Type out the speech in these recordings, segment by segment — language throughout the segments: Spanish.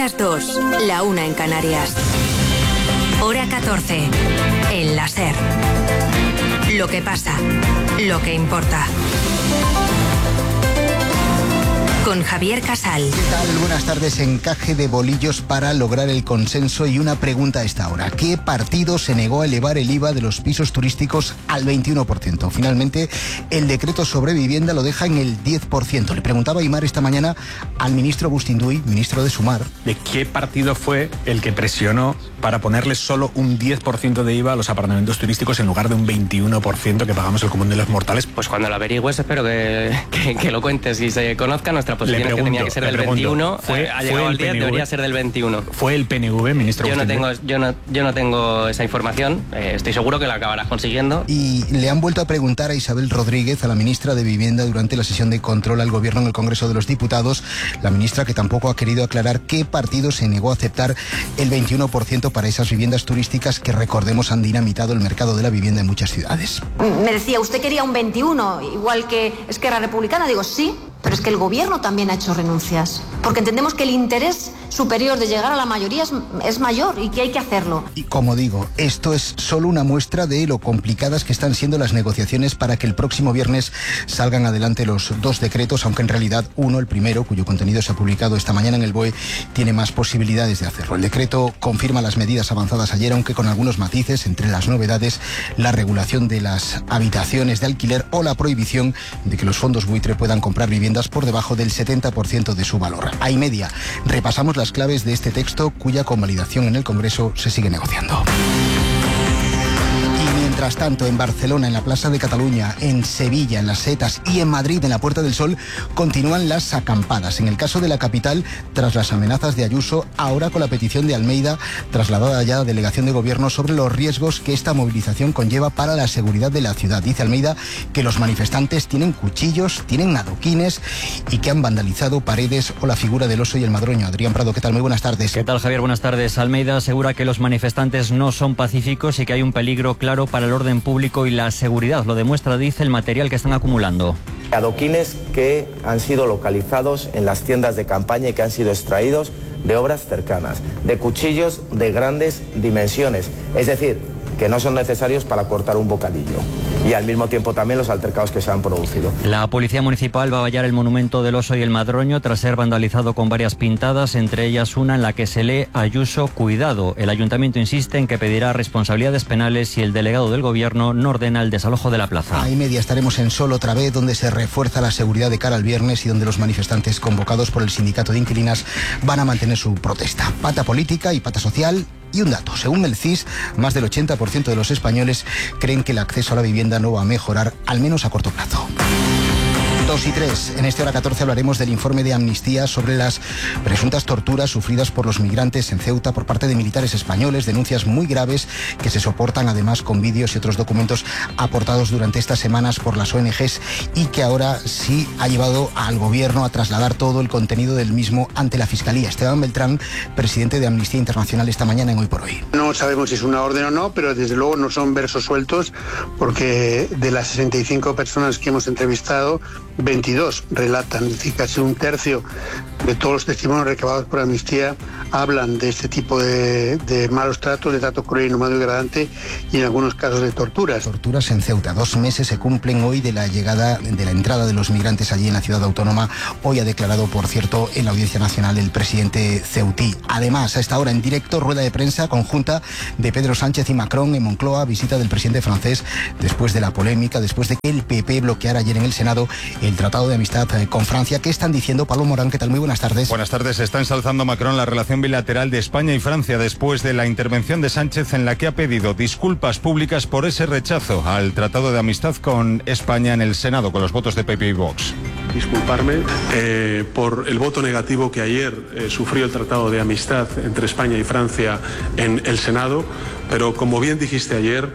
las 2, la 1 en Canarias. Hora 14, en la SER. Lo que pasa, lo que importa. Con Javier Casal. ¿Qué tal? Buenas tardes. Encaje de bolillos para lograr el consenso y una pregunta a esta hora. ¿Qué partido se negó a elevar el IVA de los pisos turísticos al 21%? Finalmente, el decreto sobre vivienda lo deja en el 10%. Le preguntaba Aimar esta mañana al ministro Agustín Duy, ministro de Sumar. ¿De qué partido fue el que presionó para ponerle solo un 10% de IVA a los apartamentos turísticos en lugar de un 21% que pagamos el común de los mortales? Pues cuando lo averigües espero que lo cuentes y se conozca nuestra posición, que tenía que ser del 21, ha llegado al 10, debería ser del 21. ¿Fue el PNV, ministro? Yo no tengo esa información, estoy seguro que la acabarás consiguiendo. Y le han vuelto a preguntar a Isabel Rodríguez, a la ministra de Vivienda, durante la sesión de control al Gobierno en el Congreso de los Diputados, la ministra que tampoco ha querido aclarar qué partido se negó a aceptar el 21% para esas viviendas turísticas que, recordemos, han dinamitado el mercado de la vivienda en muchas ciudades. Me decía, ¿usted quería un 21, igual que Esquerra Republicana? Digo, sí, pero es que el Gobierno también ha hecho renuncias, porque entendemos que el interés superior de llegar a la mayoría es mayor y que hay que hacerlo. Y como digo, esto es solo una muestra de lo complicadas que están siendo las negociaciones para que el próximo viernes salgan adelante los dos decretos, aunque en realidad uno, el primero, cuyo contenido se ha publicado esta mañana en el BOE, tiene más posibilidades de hacerlo. El decreto confirma las medidas avanzadas ayer, aunque con algunos matices, entre las novedades, la regulación de las habitaciones de alquiler o la prohibición de que los fondos buitre puedan comprar viviendas por debajo del 70% de su valor. A y media, repasamos las claves de este texto cuya convalidación en el Congreso se sigue negociando. Mientras tanto, en Barcelona, en la Plaza de Cataluña, en Sevilla, en las Setas y en Madrid, en la Puerta del Sol, continúan las acampadas. En el caso de la capital, tras las amenazas de Ayuso, ahora con la petición de Almeida, trasladada ya a la delegación de gobierno, sobre los riesgos que esta movilización conlleva para la seguridad de la ciudad. Dice Almeida que los manifestantes tienen cuchillos, tienen adoquines y que han vandalizado paredes o la figura del oso y el madroño. Adrián Prado, ¿qué tal? Muy buenas tardes. ¿Qué tal, Javier? Buenas tardes. Almeida asegura que los manifestantes no son pacíficos y que hay un peligro claro para el orden público y la seguridad. Lo demuestra, dice, el material que están acumulando. Adoquines que han sido localizados en las tiendas de campaña y que han sido extraídos de obras cercanas, de cuchillos de grandes dimensiones, es decir, que no son necesarios para cortar un bocadillo. Y al mismo tiempo también los altercados que se han producido. La Policía Municipal va a vallar el monumento del oso y el madroño tras ser vandalizado con varias pintadas, entre ellas una en la que se lee Ayuso, cuidado. El Ayuntamiento insiste en que pedirá responsabilidades penales si el delegado del Gobierno no ordena el desalojo de la plaza. A y media estaremos en Sol otra vez, donde se refuerza la seguridad de cara al viernes y donde los manifestantes convocados por el sindicato de inquilinas van a mantener su protesta. Pata política y pata social. Y un dato, según el CIS, más del 80% de los españoles creen que el acceso a la vivienda no va a mejorar, al menos a corto plazo. 2 y 3. En este hora 14 hablaremos del informe de Amnistía sobre las presuntas torturas sufridas por los migrantes en Ceuta por parte de militares españoles, denuncias muy graves que se soportan además con vídeos y otros documentos aportados durante estas semanas por las ONGs y que ahora sí ha llevado al Gobierno a trasladar todo el contenido del mismo ante la Fiscalía. Esteban Beltrán, presidente de Amnistía Internacional, esta mañana en Hoy por Hoy. No sabemos si es una orden o no, pero desde luego no son versos sueltos, porque de las 65 personas que hemos entrevistado, 22 relatan, es decir, casi un tercio de todos los testimonios recabados por Amnistía hablan de este tipo de malos tratos, de trato cruel, inhumano y degradante, y en algunos casos de torturas. Torturas en Ceuta. 2 meses se cumplen hoy de la entrada de los migrantes allí en la ciudad autónoma. Hoy ha declarado, por cierto, en la Audiencia Nacional el presidente ceutí. Además, a esta hora en directo, rueda de prensa conjunta de Pedro Sánchez y Macron en Moncloa, visita del presidente francés después de la polémica, después de que el PP bloqueara ayer en el Senado el Tratado de Amistad con Francia. ¿Qué están diciendo? Pablo Morán, ¿qué tal? Muy buenas tardes. Buenas tardes. Está ensalzando Macron la relación bilateral de España y Francia después de la intervención de Sánchez en la que ha pedido disculpas públicas por ese rechazo al Tratado de Amistad con España en el Senado con los votos de PP y Vox. Disculparme por el voto negativo que ayer sufrió el Tratado de Amistad entre España y Francia en el Senado, pero como bien dijiste ayer,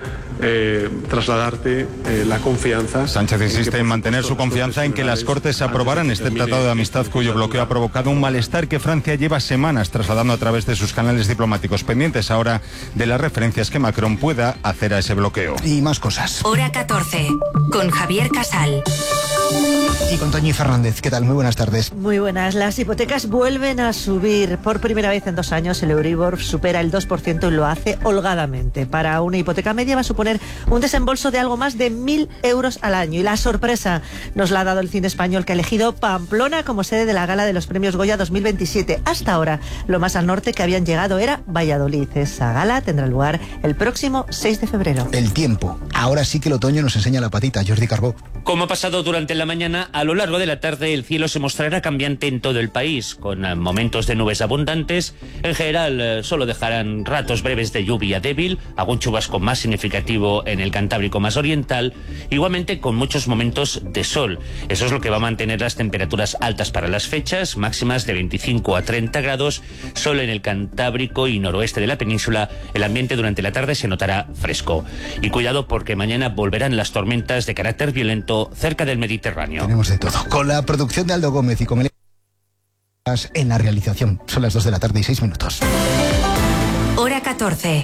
trasladarte la confianza. Sánchez insiste en mantener su confianza en que las Cortes aprobaran este Tratado de Amistad cuyo bloqueo ha provocado un malestar que Francia lleva semanas trasladando a través de sus canales diplomáticos, pendientes ahora de las referencias que Macron pueda hacer a ese bloqueo. Y más cosas. Hora 14, con Javier Casal. Y con Toñi Fernández, ¿qué tal? Muy buenas tardes. Muy buenas. Las hipotecas vuelven a subir. Por primera vez en 2 años el Euribor supera el 2% y lo hace holgadamente. Para una hipoteca media va a suponer un desembolso de algo más de 1.000 euros al año. Y la sorpresa nos la ha dado el cine español, que ha elegido Pamplona como sede de la gala de los premios Goya 2027. Hasta ahora, lo más al norte que habían llegado era Valladolid. Esa gala tendrá lugar el próximo 6 de febrero. El tiempo. Ahora sí que el otoño nos enseña la patita. Jordi Carbó. Como ha pasado durante la mañana, a lo largo de la tarde el cielo se mostrará cambiante en todo el país, con momentos de nubes abundantes. En general, solo dejarán ratos breves de lluvia débil, algún chubasco más significativo en el Cantábrico más oriental, igualmente con muchos momentos de sol. Eso es lo que va a mantener las temperaturas altas para las fechas, máximas de 25 a 30 grados. Solo en el Cantábrico y noroeste de la península el ambiente durante la tarde se notará fresco. Y cuidado, porque mañana volverán las tormentas de carácter violento cerca del Mediterráneo. Tenemos de todo. Con la producción de Aldo Gómez y con en la realización. Son las 2 de la tarde y 6 minutos. Hora 14.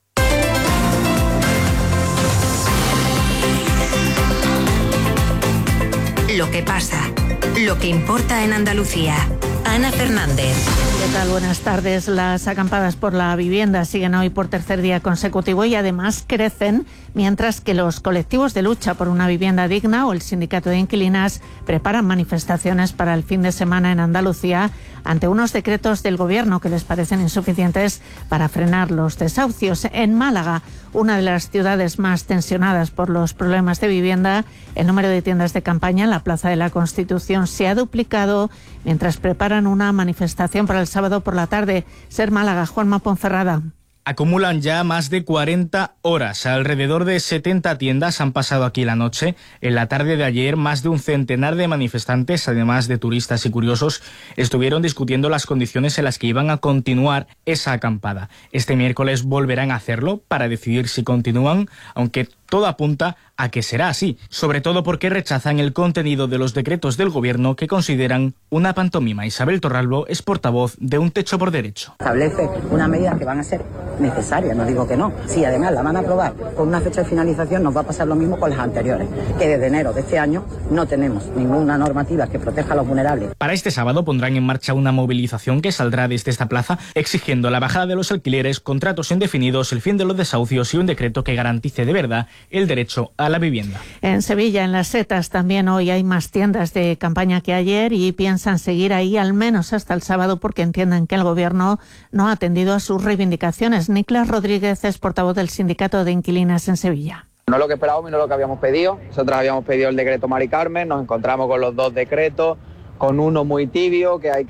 Lo que pasa, lo que importa en Andalucía. Ana Fernández. ¿Qué tal? Buenas tardes. Las acampadas por la vivienda siguen hoy por tercer día consecutivo y además crecen, mientras que los colectivos de lucha por una vivienda digna o el sindicato de inquilinas preparan manifestaciones para el fin de semana en Andalucía ante unos decretos del gobierno que les parecen insuficientes para frenar los desahucios. En Málaga, una de las ciudades más tensionadas por los problemas de vivienda, el número de tiendas de campaña en la Plaza de la Constitución se ha duplicado mientras preparan una manifestación para el sábado por la tarde. Ser Málaga, Juanma Ponferrada. Acumulan ya más de 40 horas. Alrededor de 70 tiendas han pasado aquí la noche. En la tarde de ayer, más de un centenar de manifestantes, además de turistas y curiosos, estuvieron discutiendo las condiciones en las que iban a continuar esa acampada. Este miércoles volverán a hacerlo para decidir si continúan, aunque todo apunta a que será así, sobre todo porque rechazan el contenido de los decretos del gobierno que consideran una pantomima. Isabel Torralbo es portavoz de Un Techo por Derecho. Establece unas medidas que van a ser necesarias, no digo que no. Si además la van a aprobar con una fecha de finalización, nos va a pasar lo mismo con las anteriores, que desde enero de este año no tenemos ninguna normativa que proteja a los vulnerables. Para este sábado pondrán en marcha una movilización que saldrá desde esta plaza exigiendo la bajada de los alquileres, contratos indefinidos, el fin de los desahucios y un decreto que garantice de verdad el derecho a la vivienda. En Sevilla, en Las Setas, también hoy hay más tiendas de campaña que ayer y piensan seguir ahí al menos hasta el sábado porque entienden que el gobierno no ha atendido a sus reivindicaciones. Niklas Rodríguez es portavoz del sindicato de inquilinas en Sevilla. No es lo que esperábamos y no es lo que habíamos pedido. Nosotros habíamos pedido el decreto Mari Carmen, nos encontramos con los dos decretos, con uno muy tibio que hay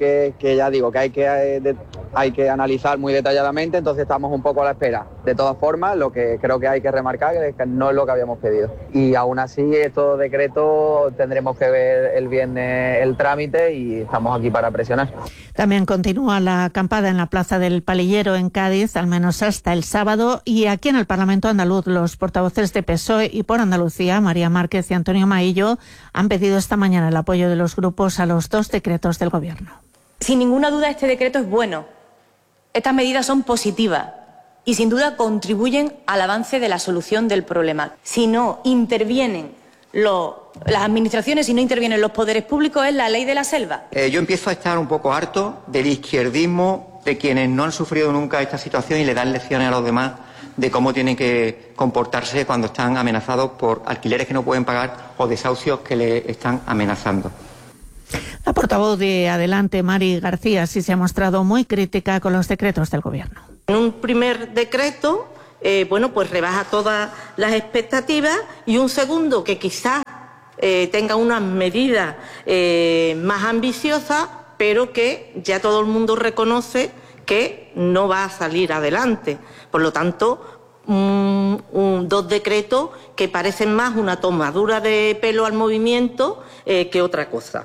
que analizar muy detalladamente, entonces estamos un poco a la espera. De todas formas, lo que creo que hay que remarcar es que no es lo que habíamos pedido. Y aún así, estos decretos tendremos que ver el viernes el trámite y estamos aquí para presionar. También continúa la acampada en la Plaza del Palillero en Cádiz, al menos hasta el sábado. Y aquí en el Parlamento andaluz, los portavoces de PSOE y Por Andalucía, María Márquez y Antonio Maillo, han pedido esta mañana el apoyo de los grupos a los dos decretos del gobierno. Sin ninguna duda, este decreto es bueno. Estas medidas son positivas y sin duda contribuyen al avance de la solución del problema. Si no intervienen las administraciones, si no intervienen los poderes públicos, es la ley de la selva. Yo empiezo a estar un poco harto del izquierdismo, de quienes no han sufrido nunca esta situación y le dan lecciones a los demás de cómo tienen que comportarse cuando están amenazados por alquileres que no pueden pagar o desahucios que le están amenazando. La portavoz de Adelante, Mari García, sí se ha mostrado muy crítica con los decretos del gobierno. En un primer decreto, pues rebaja todas las expectativas y un segundo que quizás tenga unas medidas más ambiciosas, pero que ya todo el mundo reconoce que no va a salir adelante. Por lo tanto, dos decretos que parecen más una tomadura de pelo al movimiento que otra cosa.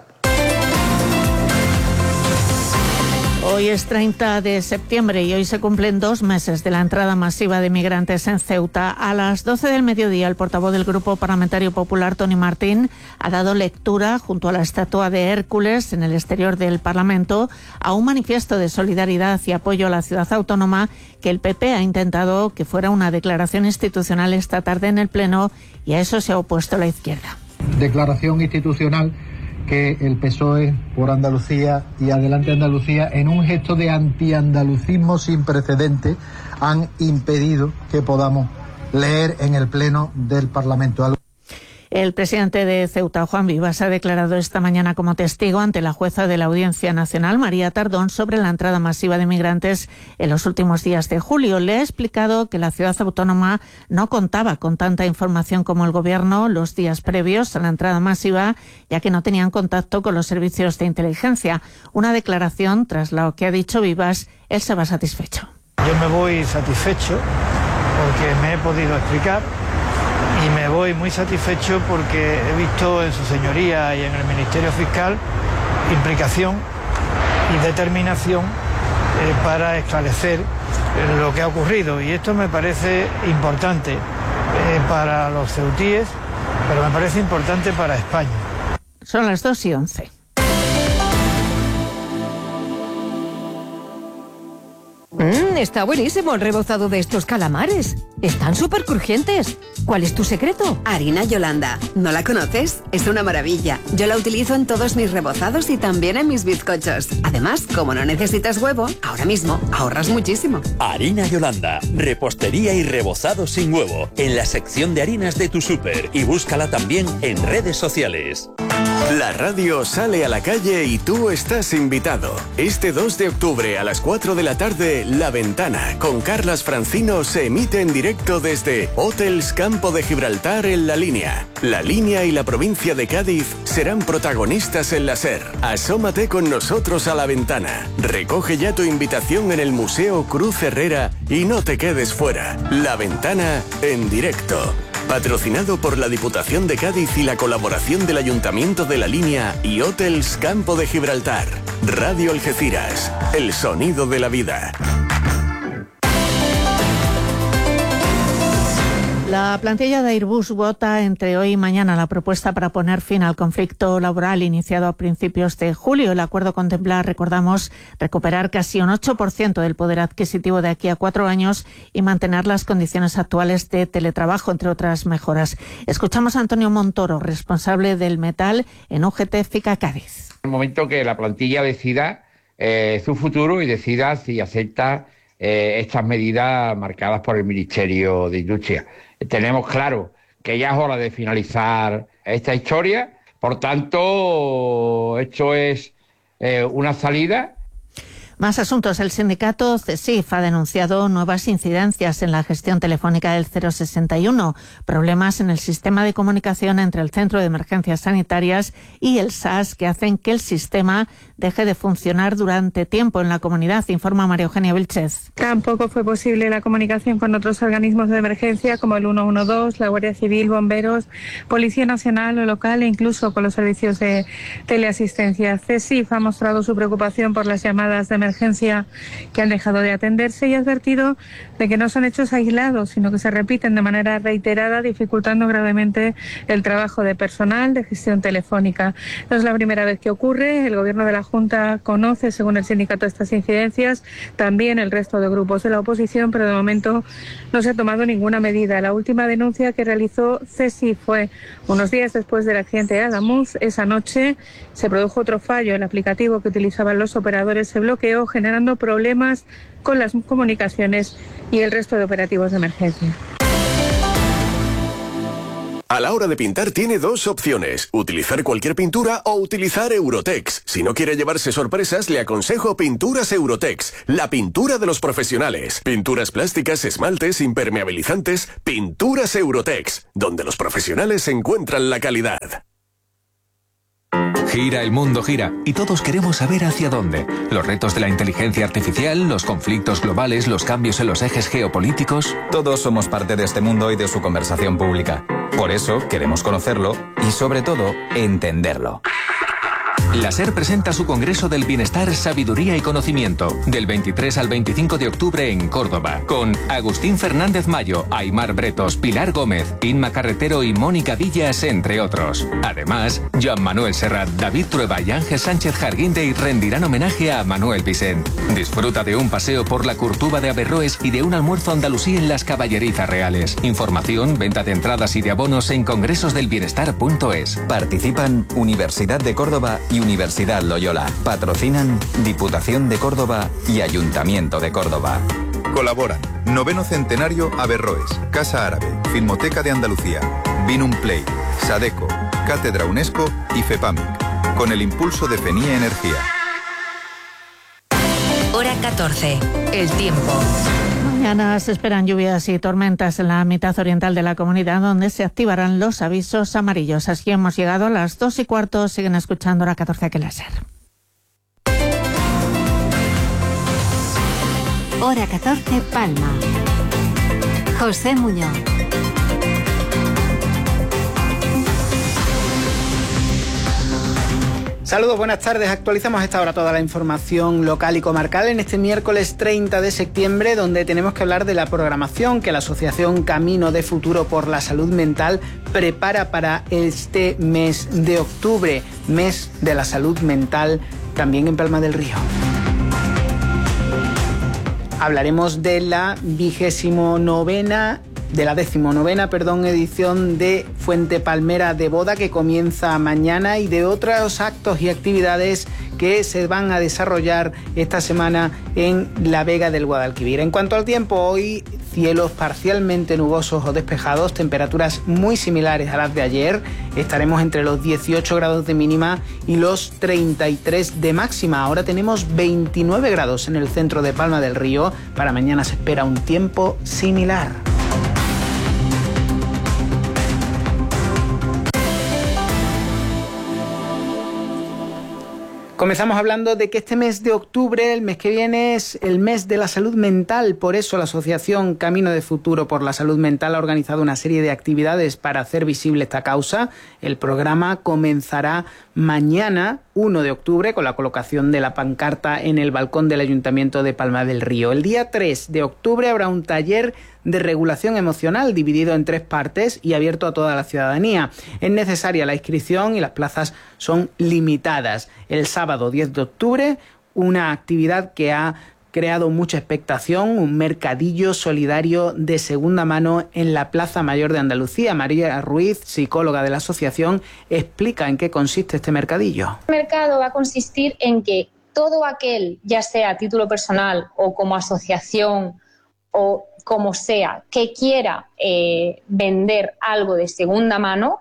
Hoy es 30 de septiembre y hoy se cumplen 2 meses de la entrada masiva de migrantes en Ceuta. A las 12 del mediodía, el portavoz del Grupo Parlamentario Popular, Tony Martín, ha dado lectura, junto a la estatua de Hércules en el exterior del Parlamento, a un manifiesto de solidaridad y apoyo a la ciudad autónoma que el PP ha intentado que fuera una declaración institucional esta tarde en el Pleno, y a eso se ha opuesto la izquierda. declaración institucional que el PSOE por Andalucía y Adelante Andalucía, en un gesto de antiandalucismo sin precedentes, han impedido que podamos leer en el Pleno del Parlamento. El presidente de Ceuta, Juan Vivas, ha declarado esta mañana como testigo ante la jueza de la Audiencia Nacional, María Tardón, sobre la entrada masiva de migrantes en los últimos días de julio. Le ha explicado que la ciudad autónoma no contaba con tanta información como el Gobierno los días previos a la entrada masiva, ya que no tenían contacto con los servicios de inteligencia. Una declaración tras lo que ha dicho Vivas, él se va satisfecho. Yo me voy satisfecho porque me he podido explicar. Y me voy muy satisfecho porque he visto en su señoría y en el Ministerio Fiscal implicación y determinación para esclarecer lo que ha ocurrido. Y esto me parece importante para los ceutíes, pero me parece importante para España. Son las 2:11. Está buenísimo el rebozado de estos calamares. Están súper crujientes. ¿Cuál es tu secreto? Harina Yolanda. ¿No la conoces? Es una maravilla. Yo la utilizo en todos mis rebozados y también en mis bizcochos. Además, como no necesitas huevo, ahora mismo ahorras muchísimo. Harina Yolanda. Repostería y rebozado sin huevo. En la sección de harinas de tu súper. Y búscala también en redes sociales. La radio sale a la calle y tú estás invitado. Este 2 de octubre a las 4 de la tarde, La Ventana, con Carlas Francino, se emite en directo desde Hotels Campo de Gibraltar en La Línea. La Línea y la provincia de Cádiz serán protagonistas en la SER. Asómate con nosotros a La Ventana. Recoge ya tu invitación en el Museo Cruz Herrera y no te quedes fuera. La Ventana en directo. Patrocinado por la Diputación de Cádiz y la colaboración del Ayuntamiento de La Línea y Hotels Campo de Gibraltar. Radio Algeciras, el sonido de la vida. La plantilla de Airbus vota entre hoy y mañana la propuesta para poner fin al conflicto laboral iniciado a principios de julio. El acuerdo contempla, recordamos, recuperar casi un 8% del poder adquisitivo de aquí a 4 años y mantener las condiciones actuales de teletrabajo, entre otras mejoras. Escuchamos a Antonio Montoro, responsable del metal en UGT FICA Cádiz. En el momento que la plantilla decida su futuro y decida si acepta estas medidas marcadas por el Ministerio de Industria. Tenemos claro que ya es hora de finalizar esta historia, por tanto, esto es una salida. Más asuntos. El sindicato CESIF ha denunciado nuevas incidencias en la gestión telefónica del 061, problemas en el sistema de comunicación entre el Centro de Emergencias Sanitarias y el SAS que hacen que el sistema deje de funcionar durante tiempo en la comunidad, informa María Eugenia Vilchez. Tampoco fue posible la comunicación con otros organismos de emergencia como el 112, la Guardia Civil, bomberos, Policía Nacional o local e incluso con los servicios de teleasistencia. CESIF ha mostrado su preocupación por las llamadas de emergencia que han dejado de atenderse y ha advertido de que no son hechos aislados, sino que se repiten de manera reiterada, dificultando gravemente el trabajo de personal de gestión telefónica. No es la primera vez que ocurre. El Gobierno de la Junta conoce, según el sindicato, estas incidencias, también el resto de grupos de la oposición, pero de momento no se ha tomado ninguna medida. La última denuncia que realizó CESIF fue unos días después del accidente de Adamuz. Esa noche se produjo otro fallo. El aplicativo que utilizaban los operadores se bloqueó, generando problemas con las comunicaciones y el resto de operativos de emergencia. A la hora de pintar tiene dos opciones, utilizar cualquier pintura o utilizar Eurotex. Si no quiere llevarse sorpresas, le aconsejo Pinturas Eurotex, la pintura de los profesionales. Pinturas plásticas, esmaltes, impermeabilizantes, Pinturas Eurotex, donde los profesionales encuentran la calidad. Gira, el mundo gira, y todos queremos saber hacia dónde. Los retos de la inteligencia artificial, los conflictos globales, los cambios en los ejes geopolíticos. Todos somos parte de este mundo y de su conversación pública. Por eso queremos conocerlo y, sobre todo, entenderlo. La SER presenta su Congreso del Bienestar, Sabiduría y Conocimiento, del 23 al 25 de octubre en Córdoba, con Agustín Fernández Mayo, Aimar Bretos, Pilar Gómez, Inma Carretero y Mónica Villas, entre otros. Además, Joan Manuel Serrat, David Trueba y Ángel Sánchez Jarguindey rendirán homenaje a Manuel Vicent. Disfruta de un paseo por la Curtuba de Averroes y de un almuerzo andalusí en las Caballerizas Reales. Información, venta de entradas y de abonos en congresosdelbienestar.es. Participan Universidad de Córdoba y Universidad Loyola. Patrocinan Diputación de Córdoba y Ayuntamiento de Córdoba. Colaboran Noveno Centenario Averroes, Casa Árabe, Filmoteca de Andalucía, Vinum Play, Sadeco, Cátedra UNESCO y FEPAMIC, con el impulso de FENIE Energía. Hora 14. El tiempo. Mañana se esperan lluvias y tormentas en la mitad oriental de la comunidad, donde se activarán los avisos amarillos. Así hemos llegado a las 2:15. Siguen escuchando Hora 14 aquí en la SER. Hora 14, Palma. José Muñoz. Saludos, buenas tardes. Actualizamos a esta hora toda la información local y comarcal en este miércoles 30 de septiembre, donde tenemos que hablar de la programación que la Asociación Camino de Futuro por la Salud Mental prepara para este mes de octubre, mes de la salud mental, también en Palma del Río. Hablaremos de la 19ª edición de Fuente Palmera de Boda, que comienza mañana, y de otros actos y actividades que se van a desarrollar esta semana en la Vega del Guadalquivir. En cuanto al tiempo, hoy cielos parcialmente nubosos o despejados, temperaturas muy similares a las de ayer. Estaremos entre los 18 grados de mínima y los 33 de máxima. Ahora tenemos 29 grados en el centro de Palma del Río. Para mañana se espera un tiempo similar. Comenzamos hablando de que este mes de octubre, el mes que viene, es el mes de la salud mental. Por eso la Asociación Camino de Futuro por la Salud Mental ha organizado una serie de actividades para hacer visible esta causa. El programa comenzará mañana, 1 de octubre, con la colocación de la pancarta en el balcón del Ayuntamiento de Palma del Río. El día 3 de octubre habrá un taller de regulación emocional dividido en 3 partes y abierto a toda la ciudadanía. Es necesaria la inscripción y las plazas son limitadas. El sábado 10 de octubre, una actividad que ha creado mucha expectación, un mercadillo solidario de segunda mano en la Plaza Mayor de Andalucía. María Ruiz, psicóloga de la asociación, explica en qué consiste este mercadillo. El mercado va a consistir en que todo aquel, ya sea a título personal o como asociación o como sea, que quiera vender algo de segunda mano,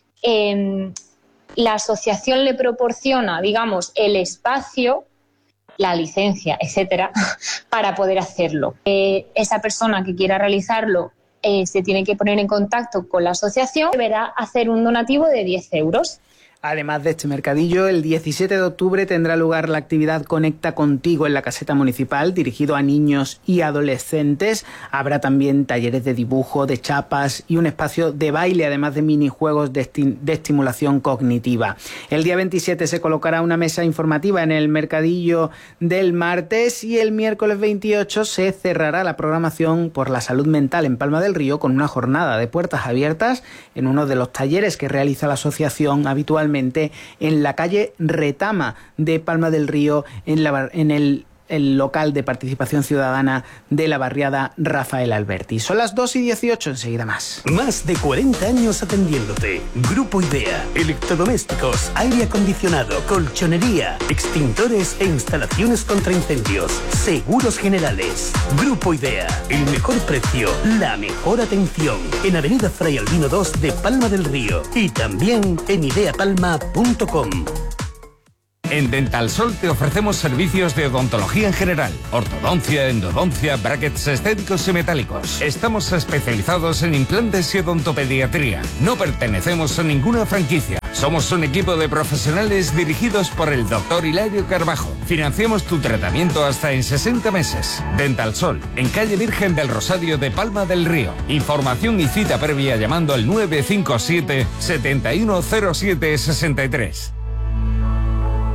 la asociación le proporciona, digamos, el espacio, la licencia, etcétera, para poder hacerlo. Esa persona que quiera realizarlo se tiene que poner en contacto con la asociación, deberá hacer un donativo de 10 euros. Además de este mercadillo, el 17 de octubre tendrá lugar la actividad Conecta Contigo en la Caseta Municipal, dirigido a niños y adolescentes. Habrá también talleres de dibujo, de chapas y un espacio de baile, además de minijuegos de estimulación cognitiva. El día 27 se colocará una mesa informativa en el mercadillo del martes, y el miércoles 28 se cerrará la programación por la salud mental en Palma del Río con una jornada de puertas abiertas en uno de los talleres que realiza la asociación habitualmente en la calle Retama de Palma del Río, en el local de participación ciudadana de la barriada Rafael Alberti. Son las 2:18, enseguida más. Más de 40 años atendiéndote. Grupo Idea. Electrodomésticos, aire acondicionado, colchonería, extintores e instalaciones contra incendios. Seguros generales. Grupo Idea. El mejor precio, la mejor atención. En Avenida Fray Albino 2 de Palma del Río. Y también en ideapalma.com. En Dental Sol te ofrecemos servicios de odontología en general, ortodoncia, endodoncia, brackets estéticos y metálicos. Estamos especializados en implantes y odontopediatría. No pertenecemos a ninguna franquicia. Somos un equipo de profesionales dirigidos por el Dr. Hilario Carbajo. Financiamos tu tratamiento hasta en 60 meses. Dental Sol, en calle Virgen del Rosario de Palma del Río. Información y cita previa llamando al 957 710763.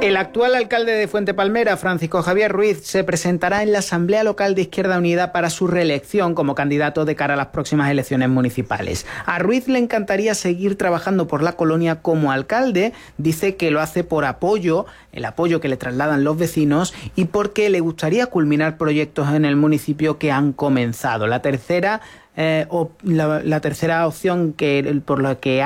El actual alcalde de Fuente Palmera, Francisco Javier Ruiz, se presentará en la Asamblea Local de Izquierda Unida para su reelección como candidato de cara a las próximas elecciones municipales. A Ruiz le encantaría seguir trabajando por la colonia como alcalde. Dice que lo hace por el apoyo que le trasladan los vecinos y porque le gustaría culminar proyectos en el municipio que han comenzado. La tercera opción por la que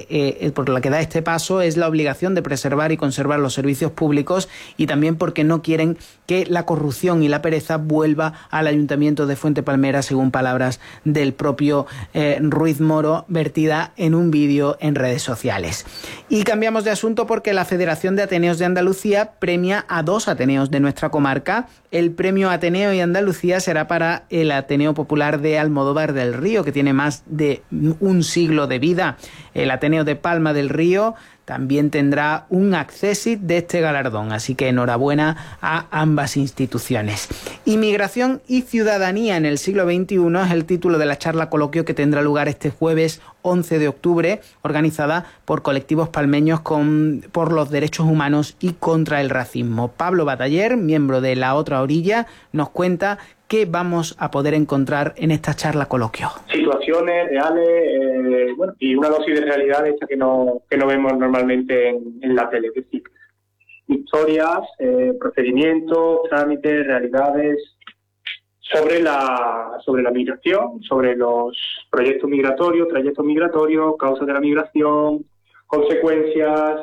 da este paso es la obligación de preservar y conservar los servicios públicos, y también porque no quieren que la corrupción y la pereza vuelva al Ayuntamiento de Fuente Palmera, según palabras del propio Ruiz Moro, vertida en un vídeo en redes sociales. Y cambiamos de asunto porque la Federación de Ateneos de Andalucía premia a 2 ateneos de nuestra comarca. El premio Ateneo y Andalucía será para el Ateneo Popular de Almodóvar del Río, que tiene más de un siglo de vida. El Ateneo de Palma del Río también tendrá un accésit de este galardón, así que enhorabuena a ambas instituciones. Inmigración y ciudadanía en el siglo XXI es el título de la charla coloquio que tendrá lugar este jueves 11 de octubre, organizada por colectivos palmeños por los derechos humanos y contra el racismo. Pablo Bataller, miembro de La Otra Orilla, nos cuenta qué vamos a poder encontrar en esta charla coloquio. Situaciones reales, y una dosis de realidad esta que no vemos normalmente en la tele. Es decir, historias, procedimientos, trámites, realidades sobre la migración, sobre los proyectos migratorios, trayectos migratorios, causas de la migración, consecuencias,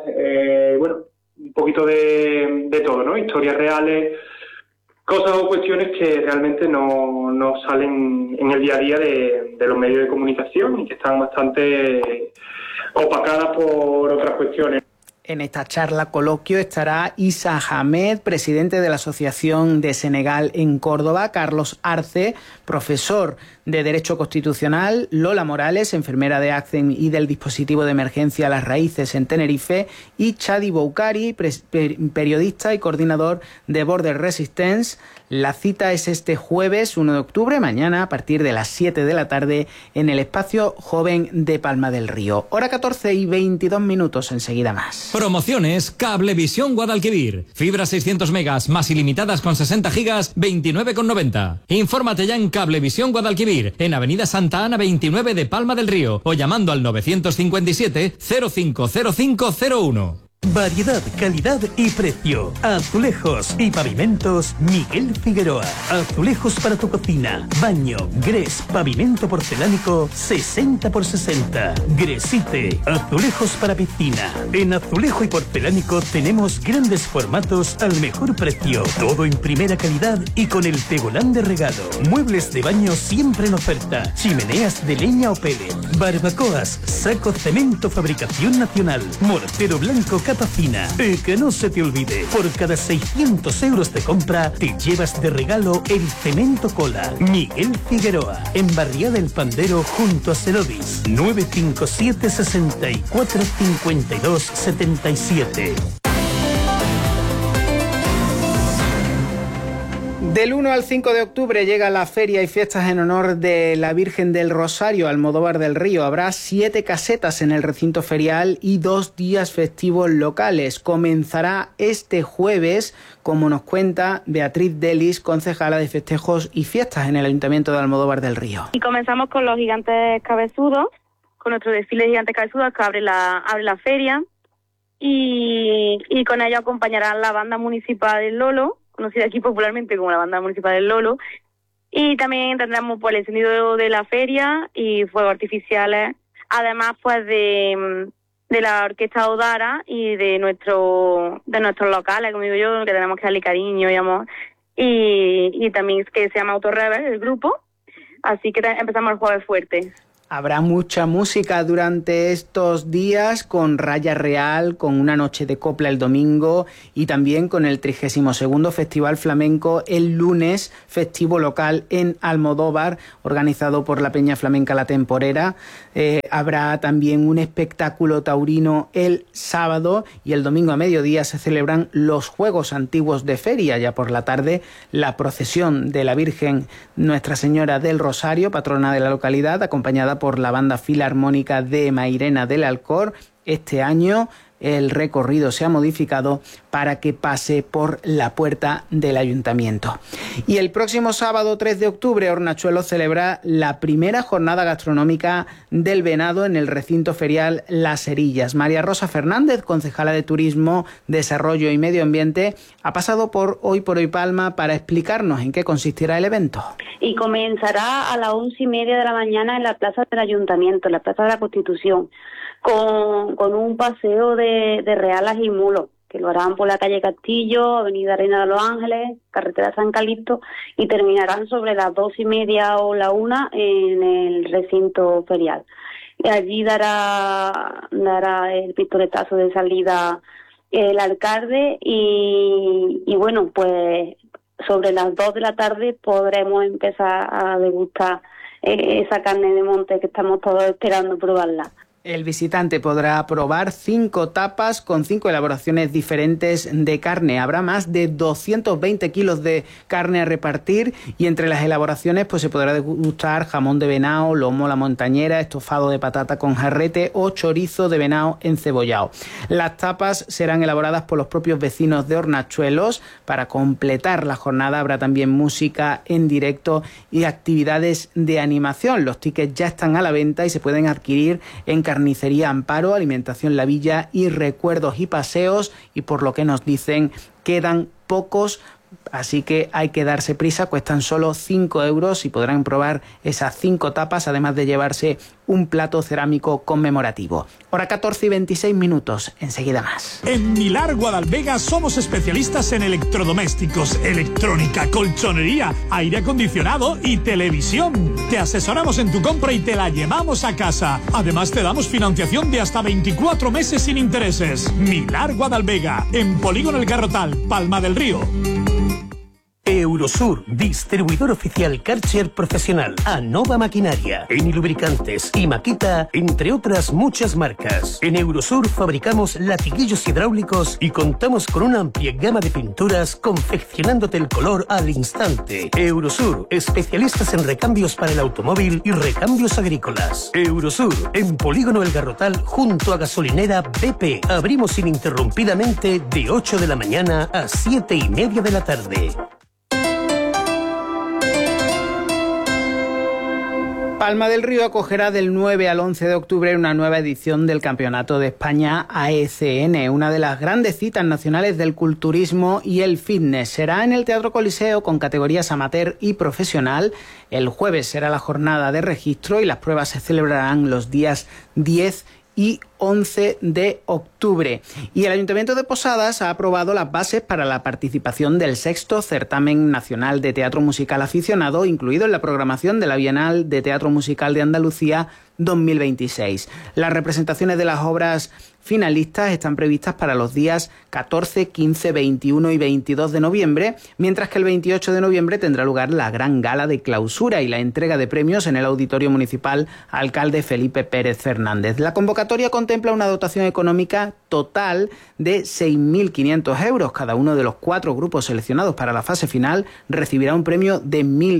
un poquito de todo, ¿no? Historias reales, cosas o cuestiones que realmente no salen en el día a día de los medios de comunicación y que están bastante opacadas por otras cuestiones. En esta charla coloquio estará Isa Hamed, presidente de la Asociación de Senegal en Córdoba, Carlos Arce, profesor de Derecho Constitucional, Lola Morales, enfermera de ACCEN y del dispositivo de emergencia Las Raíces en Tenerife, y Chadi Boukari, periodista y coordinador de Border Resistance. La cita es este jueves 1 de octubre, mañana, a partir de las 7 de la tarde, en el Espacio Joven de Palma del Río. Hora 14 y 22 minutos, enseguida más. Promociones Cablevisión Guadalquivir. Fibra 600 megas más ilimitadas con 60 gigas, 29,90. Infórmate ya en Cablevisión Guadalquivir, en Avenida Santa Ana 29 de Palma del Río, o llamando al 957 050501. Variedad, calidad y precio. Azulejos y pavimentos Miguel Figueroa. Azulejos para tu cocina, baño, grés, pavimento porcelánico 60x60. Gresite. Azulejos para piscina. En azulejo y porcelánico tenemos grandes formatos al mejor precio. Todo en primera calidad y con el tegolán de regalo. Muebles de baño siempre en oferta. Chimeneas de leña o pellet. Barbacoas, saco cemento fabricación nacional. Mortero blanco capa fina. Y que no se te olvide, por cada 600 euros de compra te llevas de regalo el cemento cola. Miguel Figueroa, en Barriada del Pandero junto a Cerodis. 957 64 52 77. Del 1 al 5 de octubre llega la feria y fiestas en honor de la Virgen del Rosario, Almodóvar del Río. Habrá 7 casetas en el recinto ferial y 2 días festivos locales. Comenzará este jueves, como nos cuenta Beatriz Delis, concejala de festejos y fiestas en el Ayuntamiento de Almodóvar del Río. Y comenzamos con los gigantes cabezudos, con nuestro desfile de gigantes cabezudos que abre la feria, y con ello acompañará la banda municipal del Lolo, conocida aquí popularmente como la banda municipal del Lolo, y también tendremos el encendido de la feria y fuegos artificiales, además de la orquesta Odara y de nuestros locales, como digo yo, que tenemos que darle cariño y amor, y también que se llama Autorrever, el grupo, así que empezamos el jueves fuerte. Habrá mucha música durante estos días, con Raya Real, con una noche de copla el domingo y también con el 32º Festival Flamenco el lunes, festivo local en Almodóvar, organizado por la Peña Flamenca La Temporera. Habrá también un espectáculo taurino el sábado, y el domingo a mediodía se celebran los Juegos Antiguos de Feria. Ya por la tarde, la procesión de la Virgen Nuestra Señora del Rosario, patrona de la localidad, acompañada por la Banda Filarmónica de Mairena del Alcor. Este año el recorrido se ha modificado para que pase por la puerta del ayuntamiento. Y el próximo sábado 3 de octubre, Hornachuelos celebra la primera jornada gastronómica del venado en el recinto ferial Las Herillas. María Rosa Fernández, concejala de Turismo, Desarrollo y Medio Ambiente, ha pasado por Hoy por Hoy Palma para explicarnos en qué consistirá el evento. Y comenzará a las 11:30 de la mañana en la plaza del ayuntamiento, en la plaza de la Constitución, con un paseo de realas y mulos, que lo harán por la calle Castillo, avenida Reina de los Ángeles, carretera San Calixto, y terminarán sobre las 2:30 o la 1 en el recinto ferial. Y allí dará el pistoletazo de salida el alcalde y bueno, pues sobre las 2 de la tarde podremos empezar a degustar esa carne de monte que estamos todos esperando probarla. El visitante podrá probar 5 tapas con 5 elaboraciones diferentes de carne. Habrá más de 220 kilos de carne a repartir y entre las elaboraciones pues se podrá degustar jamón de venado, lomo a la montañera, estofado de patata con jarrete o chorizo de venado encebollado. Las tapas serán elaboradas por los propios vecinos de Hornachuelos. Para completar la jornada habrá también música en directo y actividades de animación. Los tickets ya están a la venta y se pueden adquirir en Carnicería Amparo, Alimentación La Villa y Recuerdos y Paseos, y por lo que nos dicen quedan pocos, así que hay que darse prisa. Cuestan solo 5 euros y podrán probar esas 5 tapas, además de llevarse un plato cerámico conmemorativo. Hora 14:26, enseguida más. En Milar Guadalvega somos especialistas en electrodomésticos, electrónica, colchonería, aire acondicionado y televisión. Te asesoramos en tu compra y te la llevamos a casa. Además te damos financiación de hasta 24 meses sin intereses. Milar Guadalvega, en Polígono El Garrotal, Palma del Río. Eurosur, distribuidor oficial Karcher profesional, Anova Maquinaria, Eni Lubricantes y Makita, entre otras muchas marcas. En Eurosur fabricamos latiguillos hidráulicos y contamos con una amplia gama de pinturas confeccionándote el color al instante. Eurosur, especialistas en recambios para el automóvil y recambios agrícolas. Eurosur, en Polígono El Garrotal, junto a gasolinera BP. Abrimos ininterrumpidamente de 8 de la mañana a 7:30 de la tarde. Palma del Río acogerá del 9 al 11 de octubre una nueva edición del Campeonato de España AECN, una de las grandes citas nacionales del culturismo y el fitness. Será en el Teatro Coliseo con categorías amateur y profesional. El jueves será la jornada de registro y las pruebas se celebrarán los días 10 y 11 de octubre. Y el Ayuntamiento de Posadas ha aprobado las bases para la participación del 6º Certamen Nacional de Teatro Musical Aficionado, incluido en la programación de la Bienal de Teatro Musical de Andalucía 2026. Las representaciones de las obras finalistas están previstas para los días 14, 15, 21 y 22 de noviembre, mientras que el 28 de noviembre tendrá lugar la gran gala de clausura y la entrega de premios en el Auditorio Municipal Alcalde Felipe Pérez Fernández. La convocatoria contempla una dotación económica total de 6.500 euros. Cada uno de los 4 grupos seleccionados para la fase final recibirá un premio de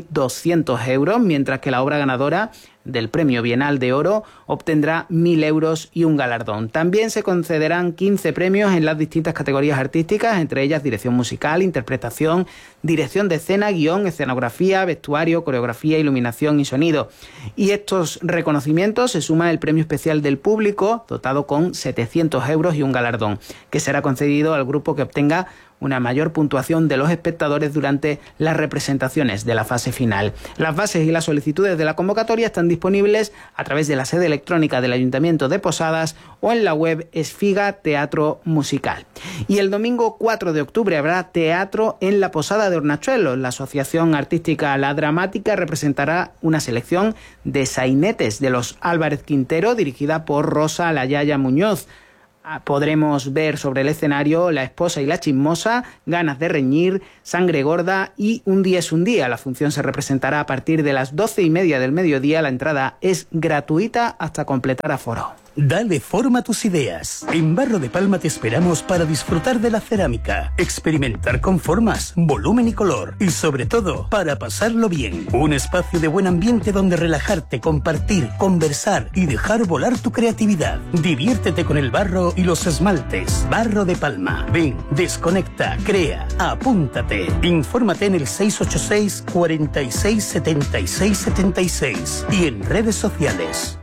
1.200 euros, mientras que la obra ganadora del Premio Bienal de Oro obtendrá 1.000 euros y un galardón. También se concederán 15 premios en las distintas categorías artísticas, entre ellas dirección musical, interpretación, dirección de escena, guión, escenografía, vestuario, coreografía, iluminación y sonido. Y estos reconocimientos se suma el premio especial del público, dotado con 700 euros y un galardón, que será concedido al grupo que obtenga una mayor puntuación de los espectadores durante las representaciones de la fase final. Las bases y las solicitudes de la convocatoria están disponibles a través de la sede electrónica del Ayuntamiento de Posadas o en la web Esfiga Teatro Musical. Y el domingo 4 de octubre habrá teatro en la Posada de Hornachuelos. La Asociación Artística La Dramática representará una selección de sainetes de los Álvarez Quintero, dirigida por Rosa La Yaya Muñoz. Podremos ver sobre el escenario La esposa y la chismosa, Ganas de reñir, Sangre gorda y Un día es un día. La función se representará a partir de las 12:30 del mediodía. La entrada es gratuita hasta completar aforo. Dale forma a tus ideas. En Barro de Palma te esperamos para disfrutar de la cerámica, experimentar con formas, volumen y color, y sobre todo, para pasarlo bien. Un espacio de buen ambiente donde relajarte, compartir, conversar y dejar volar tu creatividad. Diviértete con el barro y los esmaltes. Barro de Palma. Ven, desconecta, crea, apúntate. Infórmate en el 686 46 76 76 y en redes sociales.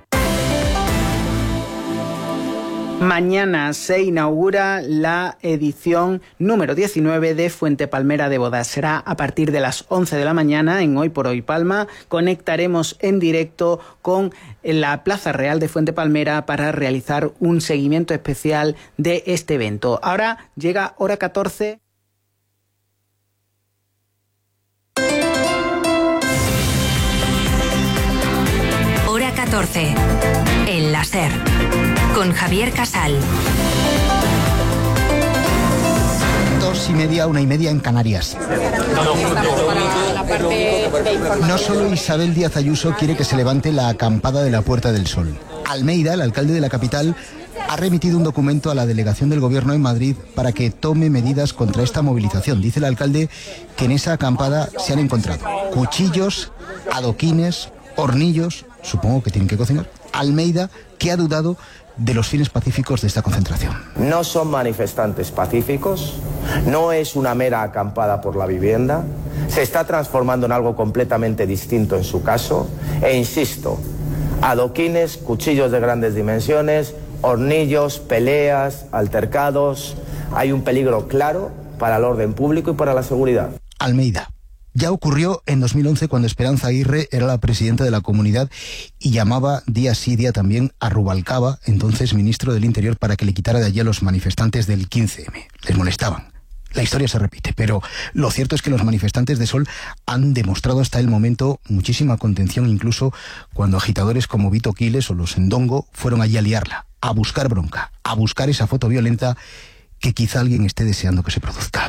Mañana se inaugura la edición número 19 de Fuente Palmera de Bodas. Será a partir de las 11 de la mañana en Hoy por Hoy Palma. Conectaremos en directo con la Plaza Real de Fuente Palmera para realizar un seguimiento especial de este evento. Ahora llega hora 14. Hora 14. El láser. Con Javier Casal. 2:30, 1:30 en Canarias. No solo Isabel Díaz Ayuso quiere que se levante la acampada de la Puerta del Sol. Almeida, el alcalde de la capital, ha remitido un documento a la delegación del Gobierno en Madrid para que tome medidas contra esta movilización. Dice el alcalde que en esa acampada se han encontrado cuchillos, adoquines, hornillos, supongo que tienen que cocinar. Almeida, que ha dudado de los fines pacíficos de esta concentración. No son manifestantes pacíficos, no es una mera acampada por la vivienda, se está transformando en algo completamente distinto en su caso, e insisto, adoquines, cuchillos de grandes dimensiones, hornillos, peleas, altercados, hay un peligro claro para el orden público y para la seguridad. Almeida. Ya ocurrió en 2011 cuando Esperanza Aguirre era la presidenta de la comunidad y llamaba día sí día también a Rubalcaba, entonces ministro del Interior, para que le quitara de allí a los manifestantes del 15M. Les molestaban. La historia se repite, pero lo cierto es que los manifestantes de Sol han demostrado hasta el momento muchísima contención, incluso cuando agitadores como Vito Quiles o los Ndongo fueron allí a liarla, a buscar bronca, a buscar esa foto violenta que quizá alguien esté deseando que se produzca.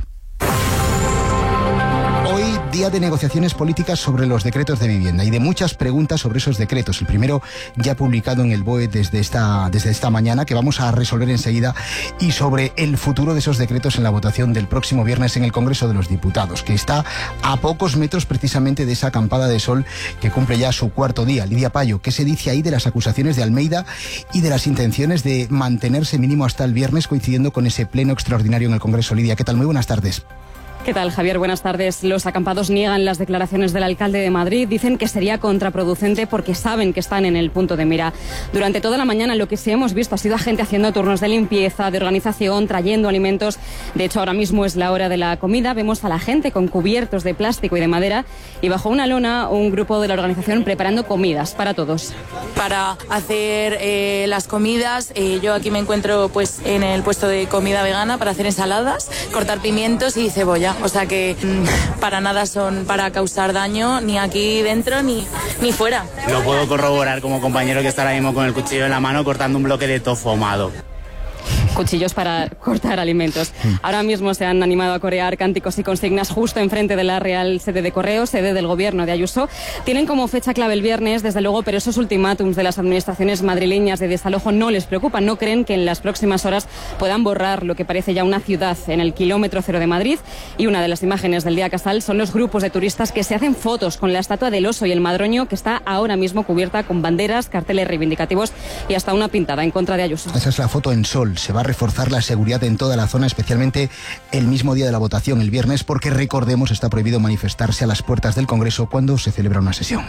Hoy, día de negociaciones políticas sobre los decretos de vivienda y de muchas preguntas sobre esos decretos. El primero ya publicado en el BOE desde esta mañana, que vamos a resolver enseguida, y sobre el futuro de esos decretos en la votación del próximo viernes en el Congreso de los Diputados, que está a pocos metros precisamente de esa acampada de Sol que cumple ya su cuarto día. Lidia Payo, ¿qué se dice ahí de las acusaciones de Almeida y de las intenciones de mantenerse mínimo hasta el viernes, coincidiendo con ese pleno extraordinario en el Congreso? Lidia, ¿qué tal? Muy buenas tardes. ¿Qué tal, Javier? Buenas tardes. Los acampados niegan las declaraciones del alcalde de Madrid. Dicen que sería contraproducente porque saben que están en el punto de mira. Durante toda la mañana lo que sí hemos visto ha sido a gente haciendo turnos de limpieza, de organización, trayendo alimentos. De hecho, ahora mismo es la hora de la comida. Vemos a la gente con cubiertos de plástico y de madera y bajo una lona un grupo de la organización preparando comidas para todos. Para hacer las comidas, yo aquí me encuentro pues en el puesto de comida vegana para hacer ensaladas, cortar pimientos y cebolla. O sea que para nada son para causar daño ni aquí dentro ni fuera. Lo puedo corroborar como compañero que está ahora mismo con el cuchillo en la mano cortando un bloque de tofu ahumado. Cuchillos para cortar alimentos. Ahora mismo se han animado a corear cánticos y consignas justo enfrente de la Real Sede de Correos, sede del Gobierno de Ayuso. Tienen como fecha clave el viernes, desde luego, pero esos ultimátums de las administraciones madrileñas de desalojo no les preocupan. No creen que en las próximas horas puedan borrar lo que parece ya una ciudad en el kilómetro cero de Madrid. Y una de las imágenes del día Casal son los grupos de turistas que se hacen fotos con la estatua del oso y el madroño, que está ahora mismo cubierta con banderas, carteles reivindicativos y hasta una pintada en contra de Ayuso. Esa es la foto en Sol. Se va a reforzar la seguridad en toda la zona, especialmente el mismo día de la votación, el viernes, porque recordemos está prohibido manifestarse a las puertas del Congreso cuando se celebra una sesión.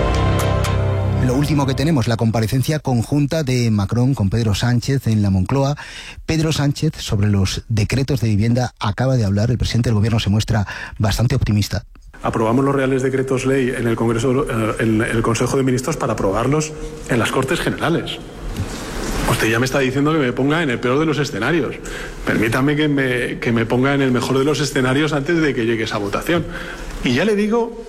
Lo último que tenemos, la comparecencia conjunta de Macron con Pedro Sánchez en la Moncloa. Pedro Sánchez, sobre los decretos de vivienda, acaba de hablar. El presidente del Gobierno se muestra bastante optimista. Aprobamos los reales decretos ley en el Congreso, en el Consejo de Ministros, para aprobarlos en las Cortes Generales. Usted ya me está diciendo que me ponga en el peor de los escenarios. Permítame que me ponga en el mejor de los escenarios antes de que llegue esa votación. Y ya le digo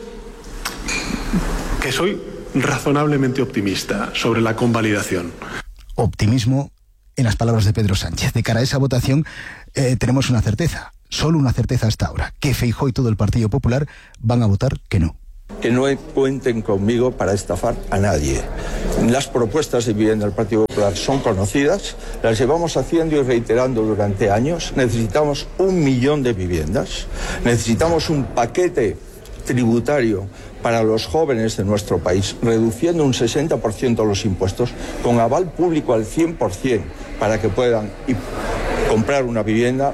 que soy razonablemente optimista sobre la convalidación. Optimismo en las palabras de Pedro Sánchez. De cara a esa votación tenemos una certeza, solo una certeza hasta ahora, que Feijóo y todo el Partido Popular van a votar que no. Que no cuenten conmigo para estafar a nadie. Las propuestas de vivienda del Partido Popular son conocidas, las llevamos haciendo y reiterando durante años. Necesitamos 1 millón de viviendas, necesitamos un paquete tributario para los jóvenes de nuestro país, reduciendo un 60% los impuestos, con aval público al 100%, para que puedan comprar una vivienda.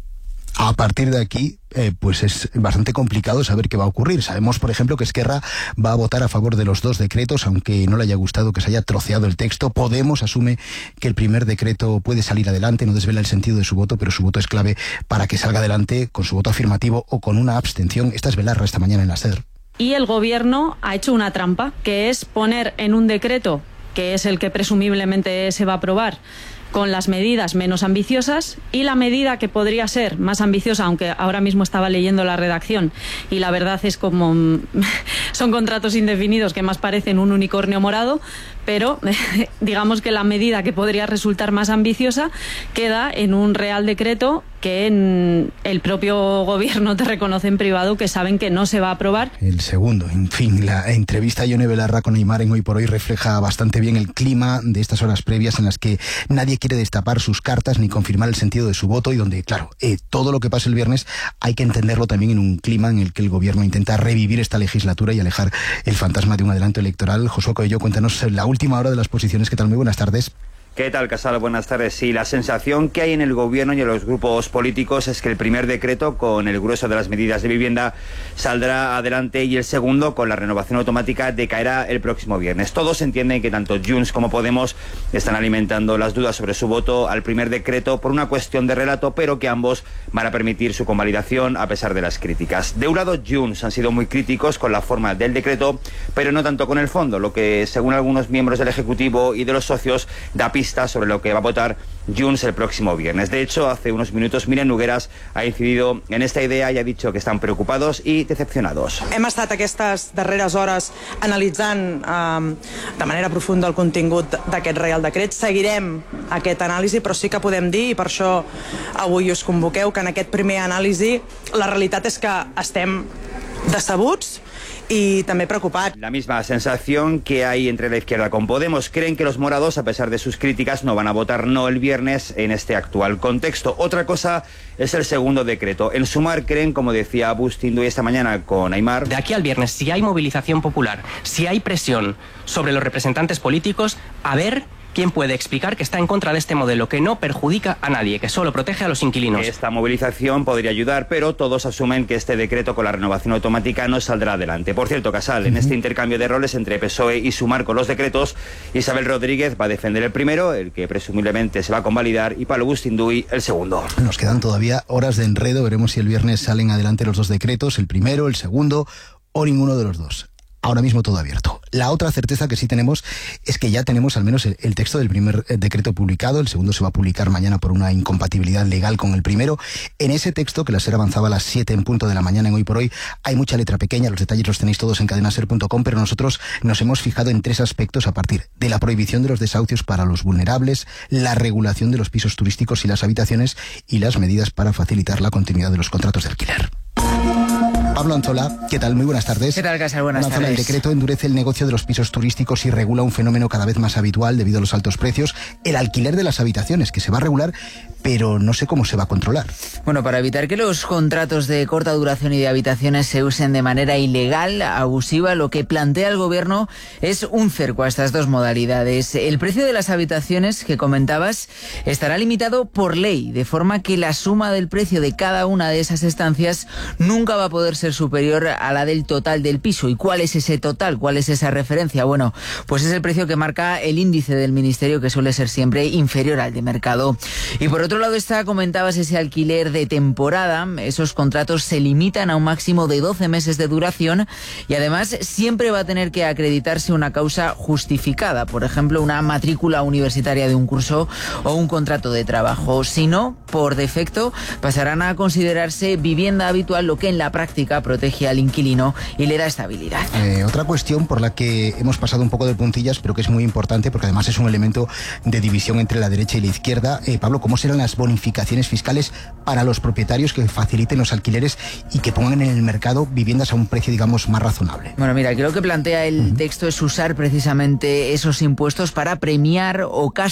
A partir de aquí, pues es bastante complicado saber qué va a ocurrir. Sabemos, por ejemplo, que Esquerra va a votar a favor de los 2 decretos, aunque no le haya gustado que se haya troceado el texto. Podemos asume que el primer decreto puede salir adelante, no desvela el sentido de su voto, pero su voto es clave para que salga adelante con su voto afirmativo o con una abstención. Esta es Belarra esta mañana en la SER. Y el Gobierno ha hecho una trampa, que es poner en un decreto, que es el que presumiblemente se va a aprobar, con las medidas menos ambiciosas, y la medida que podría ser más ambiciosa, aunque ahora mismo estaba leyendo la redacción y la verdad es como son contratos indefinidos que más parecen un unicornio morado, pero digamos que la medida que podría resultar más ambiciosa queda en un Real Decreto que en el propio Gobierno te reconoce en privado que saben que no se va a aprobar. El segundo, en fin, la entrevista a Ione Belarra con Aimar en Hoy por Hoy refleja bastante bien el clima de estas horas previas en las que nadie quiere destapar sus cartas ni confirmar el sentido de su voto, y donde, claro, todo lo que pase el viernes hay que entenderlo también en un clima en el que el Gobierno intenta revivir esta legislatura y alejar el fantasma de un adelanto electoral. Josué Coello, cuéntanos la última hora de las posiciones. ¿Qué tal? Muy buenas tardes. ¿Qué tal, Casal? Buenas tardes. Sí, la sensación que hay en el Gobierno y en los grupos políticos es que el primer decreto, con el grueso de las medidas de vivienda, saldrá adelante, y el segundo, con la renovación automática, decaerá el próximo viernes. Todos entienden que tanto Junts como Podemos están alimentando las dudas sobre su voto al primer decreto por una cuestión de relato, pero que ambos van a permitir su convalidación a pesar de las críticas. De un lado, Junts han sido muy críticos con la forma del decreto, pero no tanto con el fondo, lo que, según algunos miembros del Ejecutivo y de los socios, da pista sobre lo que va a votar Junts el próximo viernes. De hecho, hace unos minutos Míriam Nogueras ha incidido en esta idea y ha dicho que están preocupados y decepcionados. Hem estat aquestes darreres hores analitzant de manera profunda el contingut d'aquest Reial Decret. Seguirem aquest anàlisi, però sí que podem dir, i per això avui us convoqueu, que en aquest primer anàlisi la realitat és que estem decebuts y también preocupar. La misma sensación que hay entre la izquierda con Podemos. Creen que los morados, a pesar de sus críticas, no van a votar no el viernes en este actual contexto. Otra cosa es el segundo decreto. En Sumar creen, como decía Bustindu esta mañana con Aimar, de aquí al viernes, si hay movilización popular, si hay presión sobre los representantes políticos, a ver ¿quién puede explicar que está en contra de este modelo que no perjudica a nadie, que solo protege a los inquilinos? Esta movilización podría ayudar, pero todos asumen que este decreto con la renovación automática no saldrá adelante. Por cierto, Casal, en este intercambio de roles entre PSOE y Sumar con los decretos, Isabel Rodríguez va a defender el primero, el que presumiblemente se va a convalidar, y Pablo Bustinduy el segundo. Nos quedan todavía horas de enredo. Veremos si el viernes salen adelante los 2 decretos, el primero, el segundo o ninguno de los 2. Ahora mismo todo abierto. La otra certeza que sí tenemos es que ya tenemos al menos el texto del primer decreto publicado. El segundo se va a publicar mañana por una incompatibilidad legal con el primero. En ese texto, que la SER avanzaba a las 7 en punto de la mañana en Hoy por Hoy, hay mucha letra pequeña. Los detalles los tenéis todos en cadenaser.com, pero nosotros nos hemos fijado en 3 aspectos a partir de la prohibición de los desahucios para los vulnerables, la regulación de los pisos turísticos y las habitaciones, y las medidas para facilitar la continuidad de los contratos de alquiler. Pablo Anzola, ¿qué tal? Muy buenas tardes. ¿Qué tal, Casal? Buenas tardes. El decreto endurece el negocio de los pisos turísticos y regula un fenómeno cada vez más habitual debido a los altos precios, el alquiler de las habitaciones, que se va a regular, pero no sé cómo se va a controlar. Bueno, para evitar que los contratos de corta duración y de habitaciones se usen de manera ilegal, abusiva, lo que plantea el Gobierno es un cerco a estas 2 modalidades. El precio de las habitaciones que comentabas estará limitado por ley, de forma que la suma del precio de cada una de esas estancias nunca va a poder ser superior a la del total del piso. ¿Y cuál es ese total? ¿Cuál es esa referencia? Bueno, pues es el precio que marca el índice del Ministerio, que suele ser siempre inferior al de mercado. Y por otro lado comentabas ese alquiler de temporada. Esos contratos se limitan a un máximo de 12 meses de duración, y además siempre va a tener que acreditarse una causa justificada, por ejemplo, una matrícula universitaria de un curso o un contrato de trabajo. Si no, por defecto, pasarán a considerarse vivienda habitual, lo que en la práctica hipoteca, protege al inquilino y le da estabilidad. Otra cuestión por la que hemos pasado un poco de puntillas, pero que es muy importante porque además es un elemento de división entre la derecha y la izquierda. Pablo, ¿cómo serán las bonificaciones fiscales para los propietarios que faciliten los alquileres y que pongan en el mercado viviendas a un precio, digamos, más razonable? Bueno, mira, aquí lo que plantea el texto es usar precisamente esos impuestos para premiar o castigar